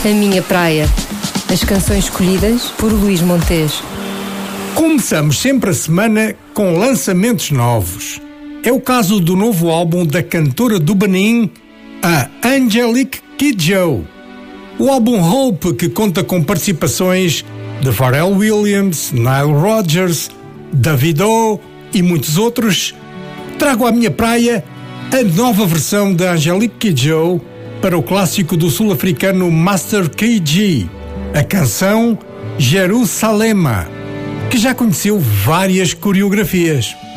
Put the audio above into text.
A Minha Praia. As canções escolhidas por Luís Montes. Começamos sempre a semana com lançamentos novos. É o caso do novo álbum da cantora do Benin, a Angelique Kidjo. O álbum Hope, que conta com participações de Pharrell Williams, Nile Rodgers, Davido e muitos outros, trago à minha praia a nova versão da Angelique Kidjo para o clássico do sul-africano Master KG, a canção Jerusalema, que já conheceu várias coreografias.